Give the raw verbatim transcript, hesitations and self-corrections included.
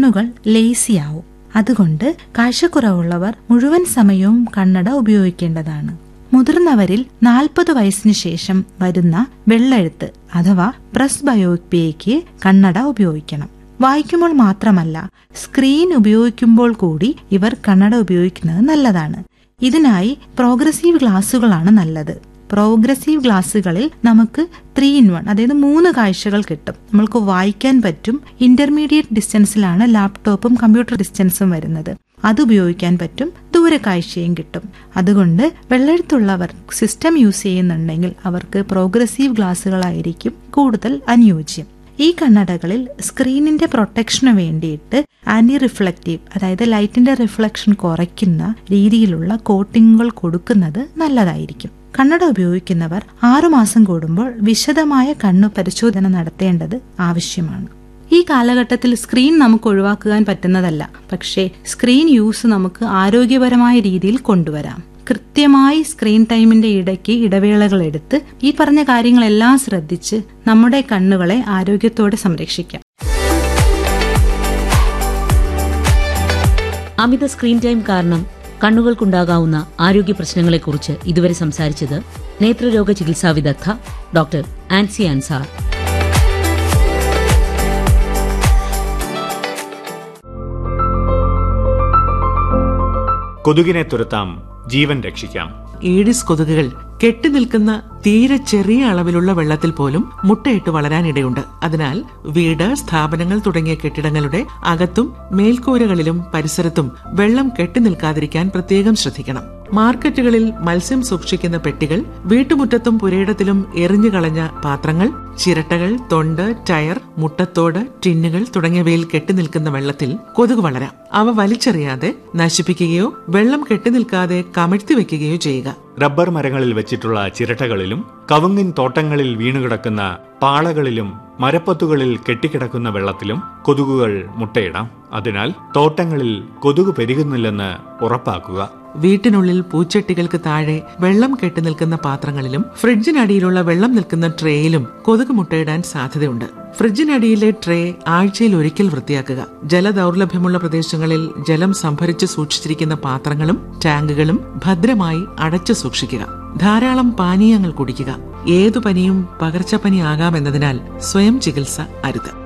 കണ്ണുകൾ ലേസിയാവും. അതുകൊണ്ട് കാഴ്ചക്കുറവുള്ളവർ മുഴുവൻ സമയവും കണ്ണട ഉപയോഗിക്കേണ്ടതാണ്. മുതിർന്നവരിൽ നാൽപ്പത് വയസ്സിന് ശേഷം വരുന്ന വെള്ളെഴുത്ത് അഥവാ പ്രസ്ബയോപ്പിയയ്ക്ക് കണ്ണട ഉപയോഗിക്കണം. വായിക്കുമ്പോൾ മാത്രമല്ല, സ്ക്രീൻ ഉപയോഗിക്കുമ്പോൾ കൂടി ഇവർ കണ്ണട ഉപയോഗിക്കുന്നത് നല്ലതാണ്. ഇതിനായി പ്രോഗ്രസീവ് ഗ്ലാസുകളാണ് നല്ലത്. പ്രോഗ്രസീവ് ഗ്ലാസുകളിൽ നമുക്ക് ത്രീ ഇൻ വൺ അതായത് മൂന്ന് കാഴ്ചകൾ കിട്ടും. നമ്മൾക്ക് വായിക്കാൻ പറ്റും. ഇന്റർമീഡിയറ്റ് ഡിസ്റ്റൻസിലാണ് ലാപ്ടോപ്പും കമ്പ്യൂട്ടർ ഡിസ്റ്റൻസും വരുന്നത്. അത് ഉപയോഗിക്കാൻ പറ്റും. ദൂരക്കാഴ്ചയും കിട്ടും. അതുകൊണ്ട് വെള്ളെഴുത്തുള്ളവർ സിസ്റ്റം യൂസ് ചെയ്യുന്നുണ്ടെങ്കിൽ അവർക്ക് പ്രോഗ്രസീവ് ഗ്ലാസുകളായിരിക്കും കൂടുതൽ അനുയോജ്യം. ഈ കണ്ണടകളിൽ സ്ക്രീനിന്റെ പ്രൊട്ടക്ഷന് വേണ്ടിയിട്ട് ആന്റി റിഫ്ലക്റ്റീവ് അതായത് ലൈറ്റിന്റെ റിഫ്ലക്ഷൻ കുറയ്ക്കുന്ന രീതിയിലുള്ള കോട്ടിങ്ങുകൾ കൊടുക്കുന്നത് നല്ലതായിരിക്കും. കണ്ണട ഉപയോഗിക്കുന്നവർ ആറുമാസം കൂടുമ്പോൾ വിശദമായ കണ്ണു പരിശോധന നടത്തേണ്ടത് ആവശ്യമാണ്. ഈ കാലഘട്ടത്തിൽ സ്ക്രീൻ നമുക്ക് ഒഴിവാക്കാൻ പറ്റുന്നതല്ല. പക്ഷേ സ്ക്രീൻ യൂസ് നമുക്ക് ആരോഗ്യപരമായ രീതിയിൽ കൊണ്ടുവരാം. കൃത്യമായി സ്ക്രീൻ ടൈമിന്റെ ഇടയ്ക്ക് ഇടവേളകൾ എടുത്ത് ഈ പറഞ്ഞ കാര്യങ്ങളെല്ലാം ശ്രദ്ധിച്ച് നമ്മുടെ കണ്ണുകളെ ആരോഗ്യത്തോടെ സംരക്ഷിക്കാം. അമിത സ്ക്രീൻ ടൈം കാരണം കണ്ണുകൾക്കുണ്ടാകാവുന്ന ആരോഗ്യ പ്രശ്നങ്ങളെക്കുറിച്ച് ഇതുവരെ സംസാരിച്ചത് നേത്രരോഗ ചികിത്സാ വിദഗ്ധ ഡോക്ടർ ആൻസി അൻസാർ. കൊതുകിനെ തുരത്താം, ജീവൻ രക്ഷിക്കാം. ഈഡിസ് കൊതുകുകൾ കെട്ടിനിൽക്കുന്ന തീരെ ചെറിയ അളവിലുള്ള വെള്ളത്തിൽ പോലും മുട്ടയിട്ട് വളരാനിടയുണ്ട്. അതിനാൽ വീട്, സ്ഥാപനങ്ങൾ തുടങ്ങിയ കെട്ടിടങ്ങളുടെ അകത്തും മേൽക്കൂരകളിലും പരിസരത്തും വെള്ളം കെട്ടിനിൽക്കാതിരിക്കാൻ പ്രത്യേകം ശ്രദ്ധിക്കണം. മാർക്കറ്റുകളിൽ മത്സ്യം സൂക്ഷിക്കുന്ന പെട്ടികൾ, വീട്ടുമുറ്റത്തും പുരയിടത്തിലും എറിഞ്ഞു കളഞ്ഞ പാത്രങ്ങൾ, ചിരട്ടകൾ, തൊണ്ട്, ടയർ, മുട്ടത്തോട്, ടിന്നുകൾ തുടങ്ങിയവയിൽ കെട്ടിനിൽക്കുന്ന വെള്ളത്തിൽ കൊതുക് വളരാം. അവ വലിച്ചെറിയാതെ നശിപ്പിക്കുകയോ വെള്ളം കെട്ടിനിൽക്കാതെ കമഴ്ത്തിവെക്കുകയോ ചെയ്യുക. റബ്ബർ മരങ്ങളിൽ വെച്ചിട്ടുള്ള ചിരട്ടകളിലും കവുങ്ങിൻ തോട്ടങ്ങളിൽ വീണുകിടക്കുന്ന പാളകളിലും മരപ്പത്തുകളിൽ കെട്ടിക്കിടക്കുന്ന വെള്ളത്തിലും കൊതുകുകൾ മുട്ടയിടാം. അതിനാൽ തോട്ടങ്ങളിൽ കൊതുക് പെരുകുന്നില്ലെന്ന് ഉറപ്പാക്കുക. വീട്ടിനുള്ളിൽ പൂച്ചട്ടികൾക്ക് താഴെ വെള്ളം കെട്ടിനിൽക്കുന്ന പാത്രങ്ങളിലും ഫ്രിഡ്ജിനടിയിലുള്ള വെള്ളം നിൽക്കുന്ന ട്രേയിലും കൊതുക് മുട്ടയിടാൻ സാധ്യതയുണ്ട്. ഫ്രിഡ്ജിനടിയിലെ ട്രേ ആഴ്ചയിൽ ഒരിക്കൽ വൃത്തിയാക്കുക. ജലദൗർലഭ്യമുള്ള പ്രദേശങ്ങളിൽ ജലം സംഭരിച്ച് സൂക്ഷിച്ചിരിക്കുന്ന പാത്രങ്ങളും ടാങ്കുകളും ഭദ്രമായി അടച്ചു സൂക്ഷിക്കുക. ധാരാളം പാനീയങ്ങൾ കുടിക്കുക. ഏതു പനിയും പകർച്ചപ്പനി ആകാമെന്നതിനാൽ സ്വയം ചികിത്സ അരുത്.